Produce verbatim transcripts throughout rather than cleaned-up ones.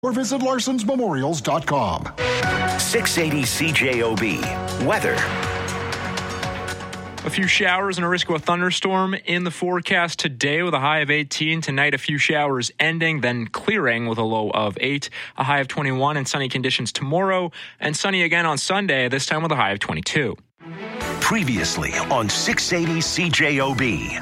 Or visit larsons memorials dot com. six eighty C J O B. Weather. A few showers and a risk of a thunderstorm in the forecast today with a high of eighteen. Tonight, a few showers ending, then clearing with a low of eight. A high of twenty-one and sunny conditions tomorrow. And sunny again on Sunday, this time with a high of twenty-two. Previously on six eighty C J O B.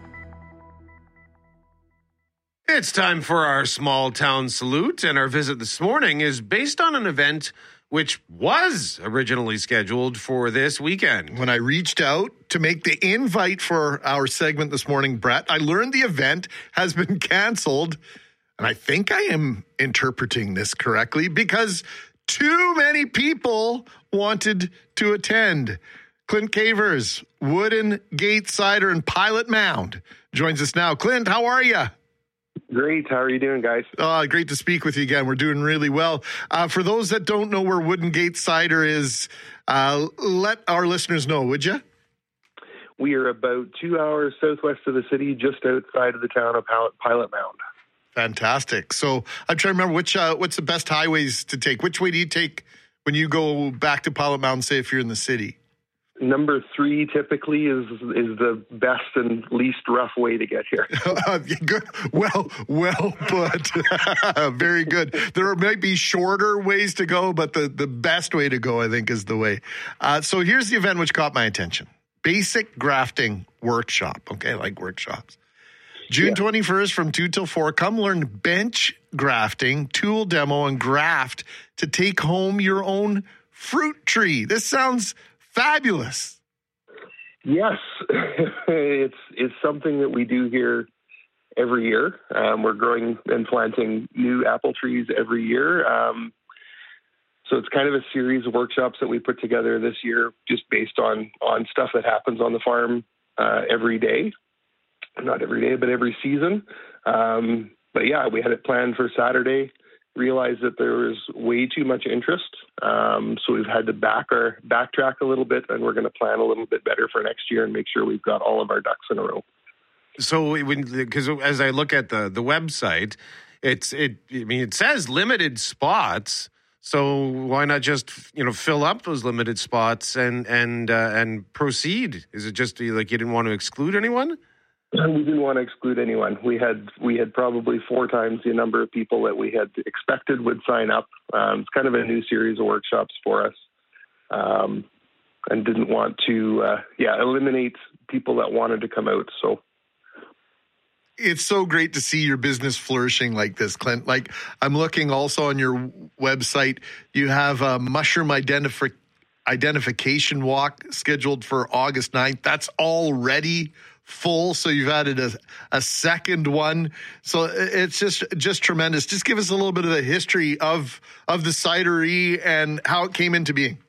It's time for our small town salute, and our visit this morning is based on an event which was originally scheduled for this weekend. When I reached out to make the invite for our segment this morning, Brett, I learned the event has been canceled, and I think I am interpreting this correctly because too many people wanted to attend. Clint Cavers, Wooden Gate Cider and Pilot Mound joins us now. Clint, how are you? Great. How are you doing, guys? Uh, great to speak with you again. We're doing really well. Uh, for those that don't know where Wooden Gate Cider is, uh, let our listeners know, would you? We are about two hours southwest of the city, just outside of the town of Pilot Mound. Fantastic. So I'm trying to remember which uh, what's the best highways to take. Which way do you take when you go back to Pilot Mound, say if you're in the city? Number three typically is is the best and least rough way to get here. Good. Well, well put. Very good. There might be shorter ways to go, but the, the best way to go, I think, is the way. Uh, so here's the event which caught my attention. Basic Grafting Workshop. Okay, I like workshops. June yeah. twenty-first from two till four. Come learn bench grafting, tool demo, and graft to take home your own fruit tree. This sounds fabulous. Yes, it's it's something that we do here every year. Um, we're growing and planting new apple trees every year. Um, so it's kind of a series of workshops that we put together this year just based on, on stuff that happens on the farm uh, every day. Not every day, but every season. Um, but yeah, we had it planned for Saturday. Realized that there was way too much interest, um, so we've had to back our backtrack a little bit, and we're going to plan a little bit better for next year and make sure we've got all of our ducks in a row. So, because as I look at the the website, it's it. I mean, it says limited spots. So why not just you know fill up those limited spots and and uh, and proceed? Is it just like you didn't want to exclude anyone? We didn't want to exclude anyone. We had we had probably four times the number of people that we had expected would sign up. Um, it's kind of a new series of workshops for us, um, and didn't want to uh, yeah eliminate people that wanted to come out. So it's so great to see your business flourishing like this, Clint. Like I'm looking also on your website, you have a mushroom identifi- identification walk scheduled for August ninth. That's already full, so you've added a, a second one. So it's just just tremendous. Just give us a little bit of the history of of the cidery and how it came into being.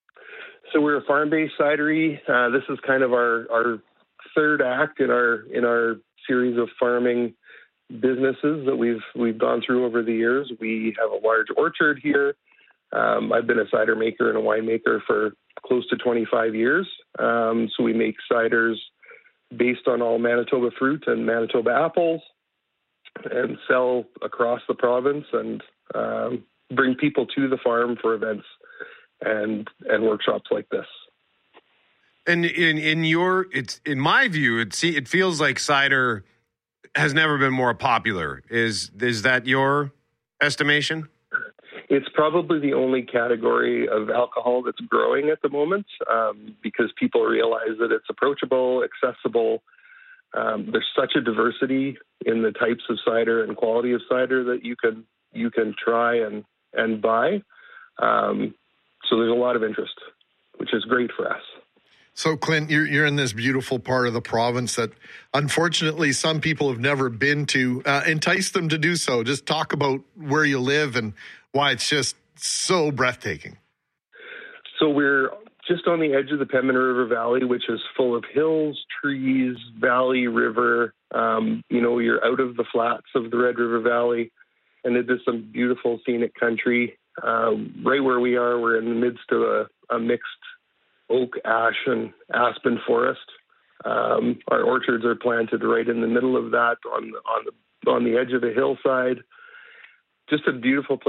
So we're a farm-based cidery. Uh, this is kind of our, our third act in our in our series of farming businesses that we've we've gone through over the years. We have a large orchard here. Um, I've been a cider maker and a winemaker for close to twenty-five years. Um, so we make ciders based on all Manitoba fruit and Manitoba apples, and sell across the province and um, bring people to the farm for events and and workshops like this. And in in your, it's in my view, it see it feels like cider has never been more popular. Is is that your estimation? It's probably the only category of alcohol that's growing at the moment um, because people realize that it's approachable, accessible. Um, there's such a diversity in the types of cider and quality of cider that you can you can try and and buy. Um, so there's a lot of interest, which is great for us. So, Clint, you're you're in this beautiful part of the province that, unfortunately, some people have never been to. Uh, entice them to do so. Just talk about where you live and why it's just so breathtaking. So we're just on the edge of the Pembina River Valley, which is full of hills, trees, valley, river. Um, you know, you're out of the flats of the Red River Valley and into some beautiful scenic country. Uh, right where we are, we're in the midst of a, a mixed oak, ash, and aspen forest. Um, our orchards are planted right in the middle of that on the, on the on the edge of a hillside. just a beautiful place.